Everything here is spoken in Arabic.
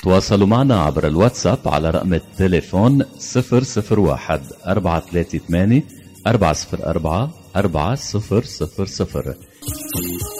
تواصلوا معنا عبر الواتساب على رقم التليفون 001 438 404 4000.